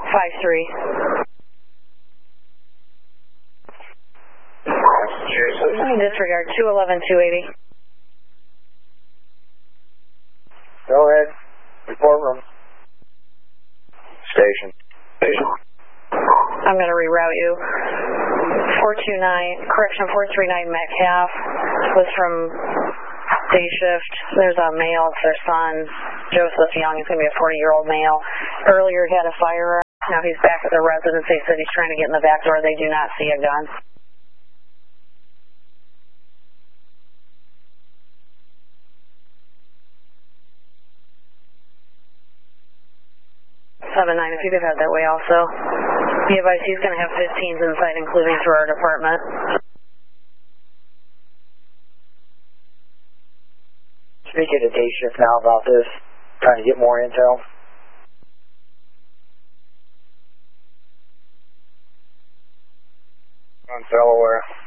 Disregard 211-280. Go ahead. Report room. Station. I'm going to reroute you. 439 Metcalf was from day shift. There's a male, it's their son, Joseph Young. He's going to be a 40-year-old male. Earlier he had a firearm. Now he's back at the residence. They said he's trying to get in the back door. They do not see a gun. If you could head that way also. He advised he's going to have 15s inside, including through our department. Speaking to day shift now about this, trying to get more intel. On Delaware.